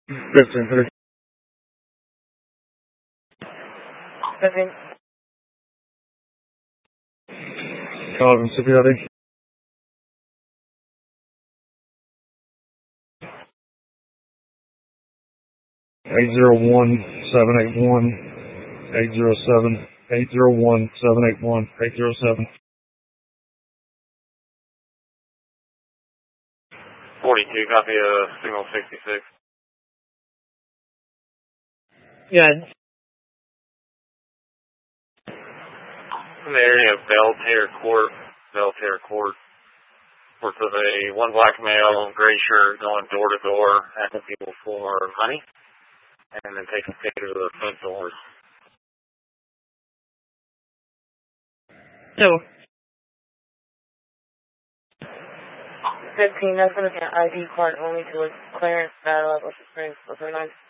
15. 15. Calvin, CPRD. 801-781-807. 801-781-807. 42, copy signal 66. Good. In the area of Belterre Court, reports of one black male, gray shirt, going door to door, asking people for money, and then taking pictures of the front doors. So, 15, that's going to be an ID card only to a clearance battle at Bushel Springs, 439.